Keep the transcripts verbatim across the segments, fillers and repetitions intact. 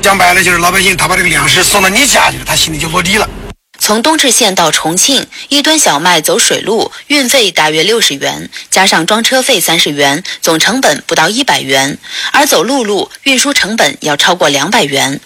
讲白了就是老百姓他把这个粮食送到你家去了，他心里就落地了。 从东至县到重庆，一吨小麦走水路运费大约六十元，加上装车费三十元，总成本不到一百元；而走陆路运输成本要超过两百元。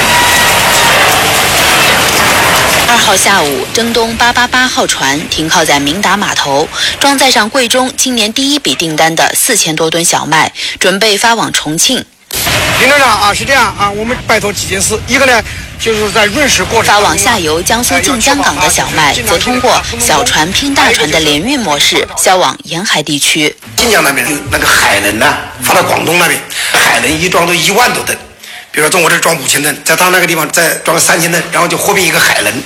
二号下午，征东八八八号船停靠在明达码头，装载上贵中今年第一笔订单的四千多吨小麦，准备发往重庆。 林站长啊，是这样啊，我们拜托几件事，一个呢，就是在运输过程发往下游江苏晋江港的小麦，则通过小船拼大船的联运模式销往沿海地区。 晋江那边那个海轮呢、啊，发到广东那边，海轮一装都一万多吨，比如说从我这装五千吨，在他那个地方再装个三千吨，然后就合并一个海轮。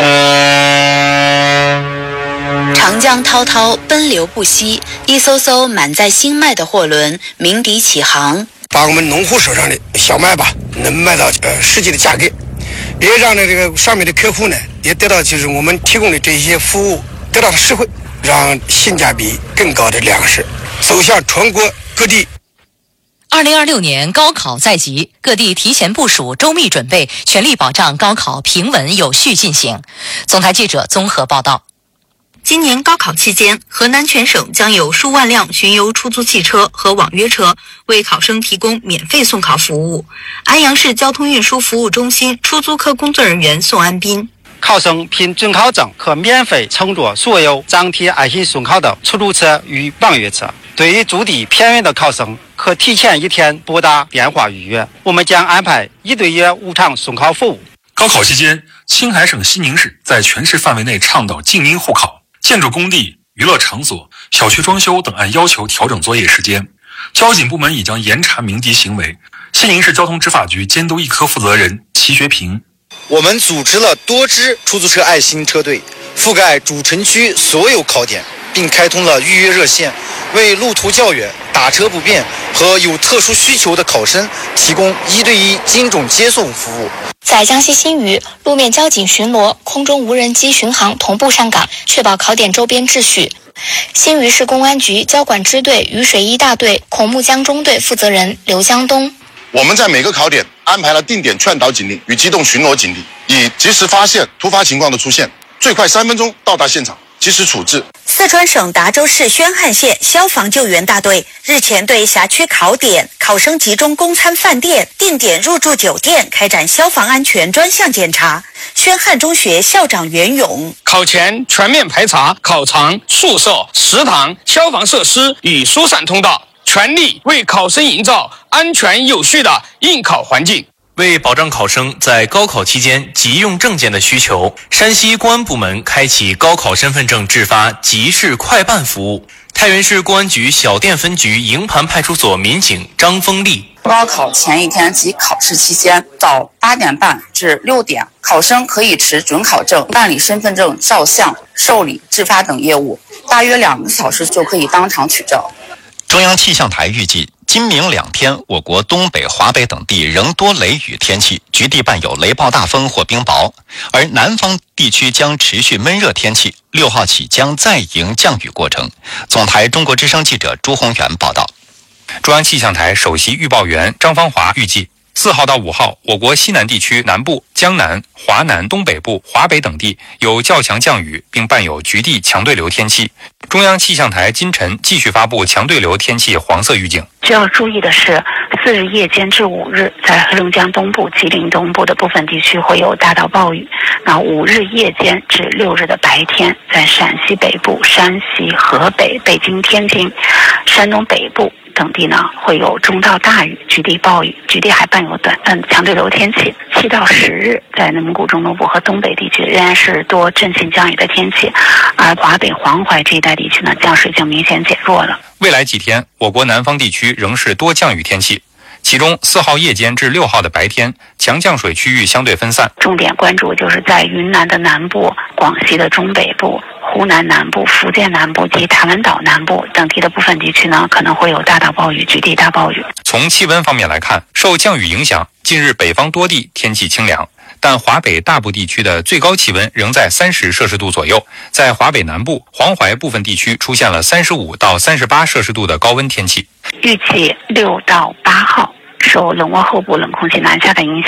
长江滔滔，奔流不息，一艘艘满载新麦的货轮鸣笛起航。 把我们农户手上的小麦吧，能卖到呃实际的价格，也让呢这个上面的客户呢，也得到就是我们提供的这些服务得到了实惠，让性价比更高的粮食走向全国各地。 二零二六年高考在即，各地提前部署、周密准备，全力保障高考平稳有序进行。总台记者综合报道。 今年高考期间，河南全省将有数万辆巡游出租汽车和网约车为考生提供免费送考服务。安阳市交通运输服务中心出租科工作人员宋安斌： 考生凭准考证可免费乘坐所有张贴爱心送考的出租车与网约车。对于住地偏远的考生，可提前一天拨打电话预约，我们将安排一对一无偿送考服务。 高考期间，青海省西宁市在全市范围内倡导静音护考，建筑工地、娱乐场所、小区装修等按要求调整作业时间。交警部门已将严查鸣笛行为。西宁市交通执法局监督一科负责人齐学平： 我们组织了多支出租车爱心车队，覆盖主城区所有考点，并开通了预约热线，为路途较远、打车不便和有特殊需求的考生提供一对一精准接送服务。 在江西新余，路面交警巡逻、空中无人机巡航同步上岗，确保考点周边秩序。新余市公安局交管支队渝水一大队孔目江中队负责人刘江东： 我们在每个考点安排了定点劝导警力与机动巡逻警力，以及时发现突发情况的出现，最快三分钟到达现场，及时处置。 四川省达州市宣汉县消防救援大队日前对辖区考点、考生集中供餐饭店、定点入住酒店开展消防安全专项检查。宣汉中学校长袁勇： 考前全面排查考场、宿舍、食堂、消防设施与疏散通道，全力为考生营造安全有序的应考环境。 为保障考生在高考期间急用证件的需求，山西公安部门开启高考身份证制发即时快办服务。太原市公安局小店分局营盘派出所民警张峰丽： 高考前一天及考试期间，早八点半至六点，考生可以持准考证办理身份证照相、受理、制发等业务，大约两个小时就可以当场取证。 中央气象台预计，今明两天，我国东北、华北等地仍多雷雨天气，局地伴有雷暴大风或冰雹，而南方地区将持续闷热天气。六号起将再迎降雨过程。总台中国之声记者朱宏元报道。 中央气象台首席预报员张芳华预计，四号到五号，我国西南地区南部、江南、华南、东北部、华北等地有较强降雨，并伴有局地强对流天气。中央气象台今晨继续发布强对流天气黄色预警。 需要注意的是，四日夜间至五日，在黑龙江东部、吉林东部的部分地区会有大到暴雨。那五日夜间至六日的白天，在陕西北部、山西、河北、北京、天津、山东北部等地呢，会有中到大雨，局地暴雨，局地还伴有短暂强对流天气。七到十日，在内蒙古中东部和东北地区仍然是多阵性降雨的天气，而华北、黄淮这一带地区呢，降水已经明显减弱了。 未来几天，我国南方地区仍是多降雨天气，其中四号夜间至六号的白天，强降水区域相对分散。 重点关注就是在云南的南部、广西的中北部、湖南南部、福建南部及台湾岛南部等地的部分地区呢，可能会有大到暴雨、局地大暴雨。 从气温方面来看，受降雨影响，近日北方多地天气清凉，但华北大部地区的最高气温仍在三十摄氏度左右，在华北南部、黄淮部分地区出现了三十五到三十八摄氏度的高温天气。 预计六到八号，受冷涡后部冷空气南下的影响，